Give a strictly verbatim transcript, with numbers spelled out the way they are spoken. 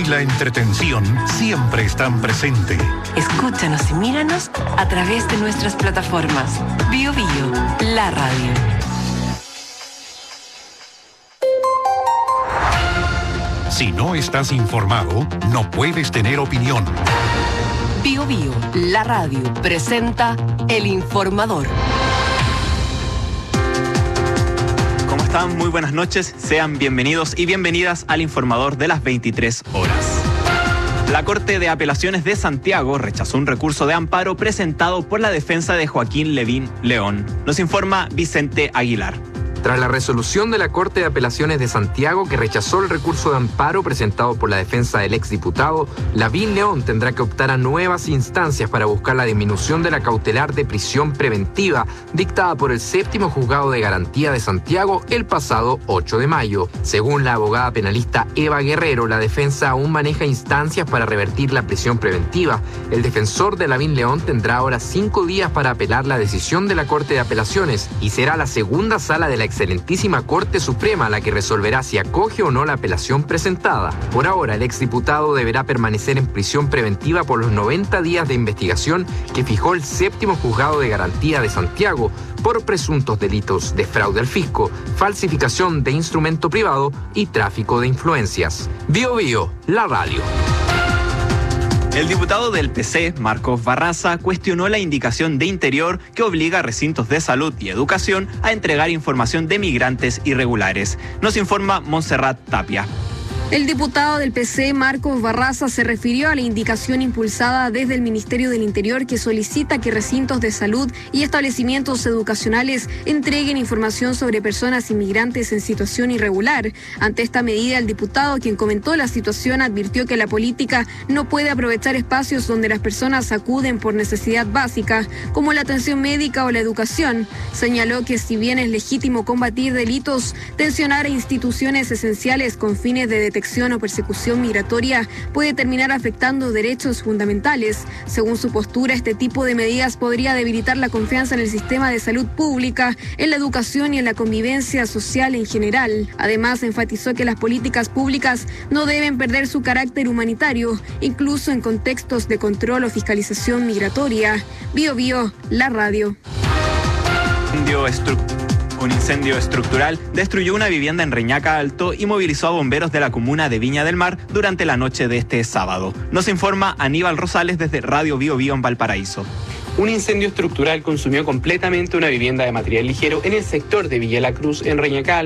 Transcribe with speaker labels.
Speaker 1: y la entretención siempre están presentes.
Speaker 2: Escúchanos y míranos a través de nuestras plataformas. Bio Bio, la radio.
Speaker 1: Si no estás informado, no puedes tener opinión.
Speaker 2: Bio Bio, la radio, presenta El Informador.
Speaker 3: ¿Cómo están? Muy buenas noches. Sean bienvenidos y bienvenidas al Informador de las veintitrés horas. La Corte de Apelaciones de Santiago rechazó un recurso de amparo presentado por la defensa de Joaquín Levín León. Nos informa Vicente Aguilar.
Speaker 4: Tras la resolución de la Corte de Apelaciones de Santiago que rechazó el recurso de amparo presentado por la defensa del exdiputado, Levín León tendrá que optar a nuevas instancias para buscar la disminución de la cautelar de prisión preventiva dictada por el séptimo juzgado de garantía de Santiago el pasado ocho de mayo. Según la abogada penalista Eva Guerrero, la defensa aún maneja instancias para revertir la prisión preventiva. El defensor de Levín León tendrá ahora cinco días para apelar la decisión de la Corte de Apelaciones y será la segunda sala de la Excelentísima Corte Suprema la que resolverá si acoge o no la apelación presentada. Por ahora, el exdiputado deberá permanecer en prisión preventiva por los noventa días de investigación que fijó el séptimo juzgado de garantía de Santiago por presuntos delitos de fraude al fisco, falsificación de instrumento privado y tráfico de influencias. Bio Bio, la radio.
Speaker 3: El diputado del P C, Marcos Barraza, cuestionó la indicación de Interior que obliga a recintos de salud y educación a entregar información de migrantes irregulares. Nos informa Montserrat Tapia.
Speaker 5: El diputado del P C, Marcos Barraza, se refirió a la indicación impulsada desde el Ministerio del Interior que solicita que recintos de salud y establecimientos educacionales entreguen información sobre personas inmigrantes en situación irregular. Ante esta medida, el diputado, quien comentó la situación, advirtió que la política no puede aprovechar espacios donde las personas acuden por necesidad básica, como la atención médica o la educación. Señaló que si bien es legítimo combatir delitos, tensionar a instituciones esenciales con fines de detección o persecución migratoria puede terminar afectando derechos fundamentales. Según su postura, este tipo de medidas podría debilitar la confianza en el sistema de salud pública, en la educación y en la convivencia social en general. Además, enfatizó que las políticas públicas no deben perder su carácter humanitario, incluso en contextos de control o fiscalización migratoria. Bio Bio, la radio.
Speaker 3: Un incendio estructural destruyó una vivienda en Reñaca Alto y movilizó a bomberos de la comuna de Viña del Mar durante la noche de este sábado. Nos informa Aníbal Rosales desde Radio Bio Bio en Valparaíso.
Speaker 6: Un incendio estructural consumió completamente una vivienda de material ligero en el sector de Villa La Cruz, en Reñaca Alto.